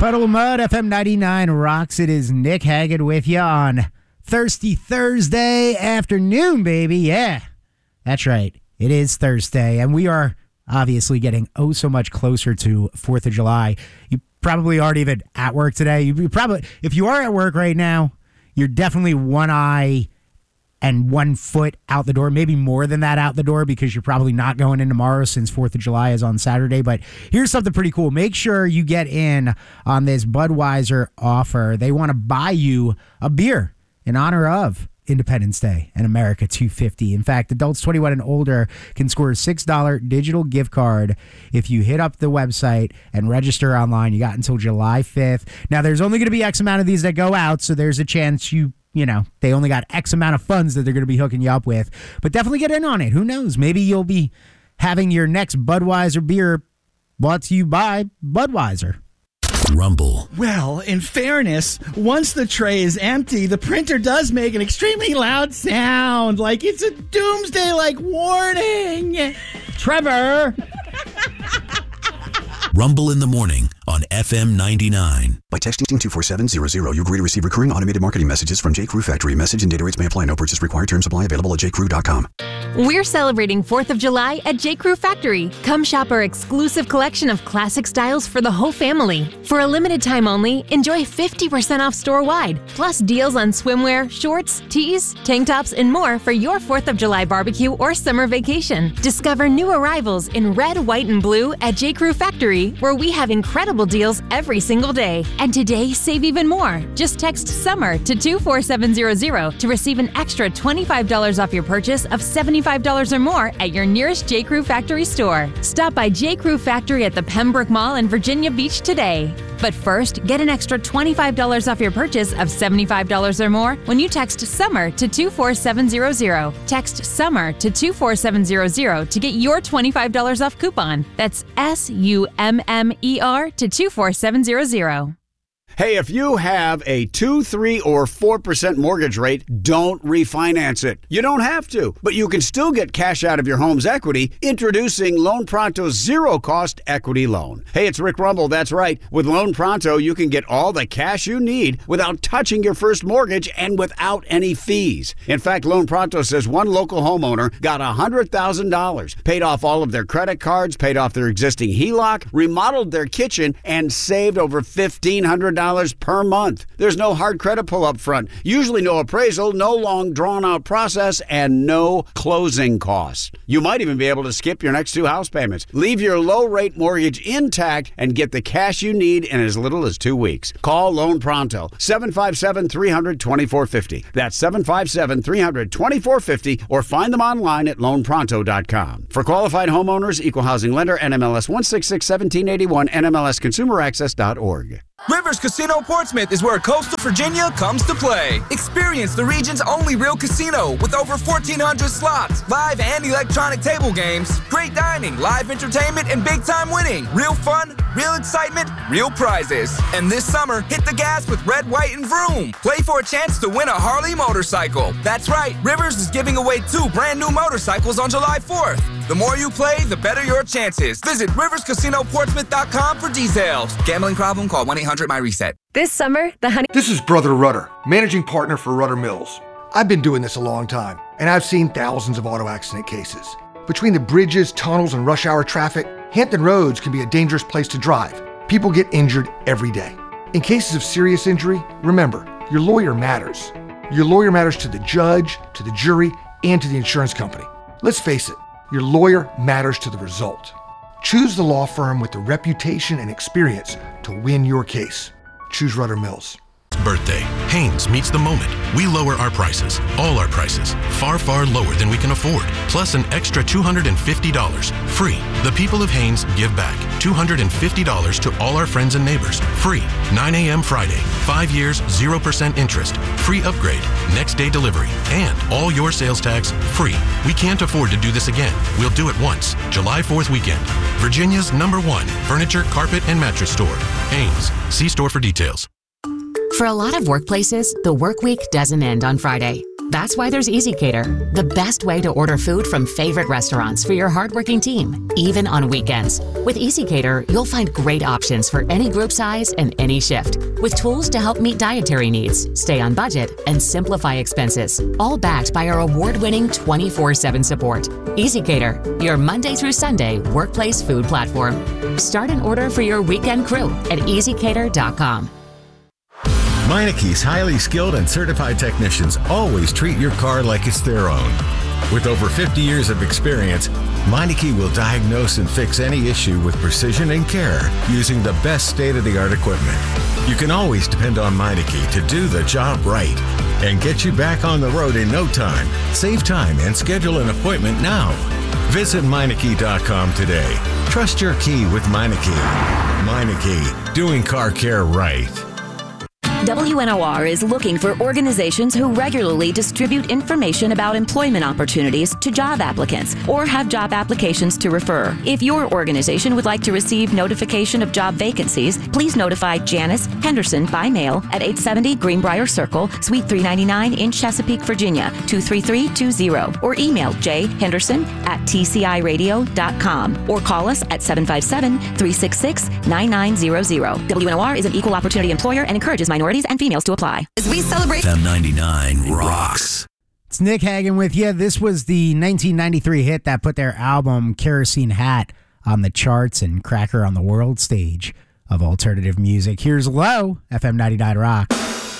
Puddle of Mud, FM 99 rocks. It is Nick Haggard with you on Thirsty Thursday afternoon, baby. Yeah, that's right. It is Thursday, and we are obviously getting so much closer to 4th of July. You probably aren't even at work today. You probably, if you are at work right now, you're definitely one eye and 1 foot out the door, maybe more than that out the door, because you're probably not going in tomorrow since 4th of July is on Saturday. But here's something pretty cool. Make sure you get in on this Budweiser offer. They want to buy you a beer in honor of Independence Day and America 250. In fact, adults 21 and older can score a $6 digital gift card if you hit up the website and register online. You got until July 5th. Now, there's only going to be X amount of these that go out, so there's a chance they only got X amount of funds that they're going to be hooking you up with. But definitely get in on it. Who knows? Maybe you'll be having your next Budweiser beer brought to you by Budweiser. Rumble. Well, in fairness, once the tray is empty, the printer does make an extremely loud sound, like it's a doomsday-like warning. Trevor! Rumble in the morning on FM 99. By texting 24700, you agree to receive recurring automated marketing messages from J.Crew Factory. Message and data rates may apply. No purchase required. Terms apply. Available at jcrew.com. We're celebrating 4th of July at J.Crew Factory. Come shop our exclusive collection of classic styles for the whole family. For a limited time only, enjoy 50% off store-wide, plus deals on swimwear, shorts, tees, tank tops, and more for your 4th of July barbecue or summer vacation. Discover new arrivals in red, white, and blue at J.Crew Factory, where we have incredible deals every single day. And today, save even more. Just text SUMMER to 24700 to receive an extra $25 off your purchase of $75 or more at your nearest J.Crew Factory store. Stop by J.Crew Factory at the Pembroke Mall in Virginia Beach today. But first, get an extra $25 off your purchase of $75 or more when you text SUMMER to 24700. Text SUMMER to 24700 to get your $25 off coupon. That's SUMMER to 24700. Hey, if you have a 2, 3, or 4% mortgage rate, don't refinance it. You don't have to, but you can still get cash out of your home's equity. Introducing Loan Pronto's zero-cost equity loan. Hey, it's Rick Rumble, that's right. With Loan Pronto, you can get all the cash you need without touching your first mortgage and without any fees. In fact, Loan Pronto says one local homeowner got $100,000, paid off all of their credit cards, paid off their existing HELOC, remodeled their kitchen, and saved over $1,500 per month. There's no hard credit pull up front, usually no appraisal, no long drawn out process, and no closing costs. You might even be able to skip your next 2 house payments. Leave your low rate mortgage intact and get the cash you need in as little as 2 weeks. Call Loan Pronto, 757-300-2450. That's 757-300-2450, or find them online at loanpronto.com. For qualified homeowners, equal housing lender, NMLS 1661781, NMLSconsumeraccess.org. Rivers Casino Portsmouth is where coastal Virginia comes to play. Experience the region's only real casino with over 1,400 slots, live and electronic table games, great dining, live entertainment, and big-time winning. Real fun, real excitement, real prizes. And this summer, hit the gas with Red, White, and Vroom. Play for a chance to win a Harley motorcycle. That's right, Rivers is giving away 2 brand new motorcycles on July 4th. The more you play, the better your chances. Visit riverscasinoportsmouth.com for details. Gambling problem? Call 1-800-MY-RESET. This summer, This is Brother Rudder, managing partner for Rudder Mills. I've been doing this a long time, and I've seen thousands of auto accident cases. Between the bridges, tunnels, and rush hour traffic, Hampton Roads can be a dangerous place to drive. People get injured every day. In cases of serious injury, remember, your lawyer matters. Your lawyer matters to the judge, to the jury, and to the insurance company. Let's face it, your lawyer matters to the result. Choose the law firm with the reputation and experience to win your case. Choose Rudder Mills. Birthday. Haynes meets the moment. We lower our prices, all our prices, far, far lower than we can afford, plus an extra $250, free. The people of Haynes give back $250 to all our friends and neighbors, free. 9 a.m. Friday, 5 years, 0% interest, free upgrade, next day delivery, and all your sales tax, free. We can't afford to do this again. We'll do it once, July 4th weekend. Virginia's #1 furniture, carpet, and mattress store. Haynes. See store for details. For a lot of workplaces, the work week doesn't end on Friday. That's why there's EasyCater, the best way to order food from favorite restaurants for your hardworking team, even on weekends. With EasyCater, you'll find great options for any group size and any shift, with tools to help meet dietary needs, stay on budget, and simplify expenses, all backed by our award-winning 24/7 support. EasyCater, your Monday through Sunday workplace food platform. Start an order for your weekend crew at easycater.com. Meineke's highly skilled and certified technicians always treat your car like it's their own. With over 50 years of experience, Meineke will diagnose and fix any issue with precision and care using the best state-of-the-art equipment. You can always depend on Meineke to do the job right and get you back on the road in no time. Save time and schedule an appointment now. Visit Meineke.com today. Trust your key with Meineke. Meineke, doing car care right. WNOR is looking for organizations who regularly distribute information about employment opportunities to job applicants or have job applications to refer. If your organization would like to receive notification of job vacancies, please notify Janice Henderson by mail at 870 Greenbrier Circle, Suite 399 in Chesapeake, Virginia, 23320, or email jhenderson@tciradio.com or call us at 757-366-9900. WNOR is an equal opportunity employer and encourages minorities and females to apply. As we celebrate FM 99 rocks. It's Nick Hagan with you. This was the 1993 hit that put their album Kerosene Hat on the charts and Cracker on the world stage of alternative music. Here's Low, FM 99 Rock.